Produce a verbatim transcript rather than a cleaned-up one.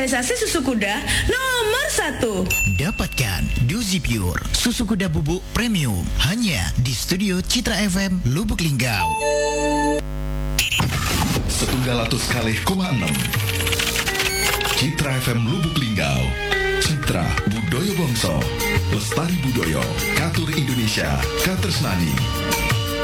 naturalisasi susu kuda nomor satu. Dapatkan Dozi Pure, susu kuda bubuk premium, hanya di Studio Citra F M Lubuk Linggau. Setunggal atus kalih koma enam Citra F M Lubuk Linggau. Citra Budaya Bangsa, Lestari Budaya, Katur Indonesia, Katresnani.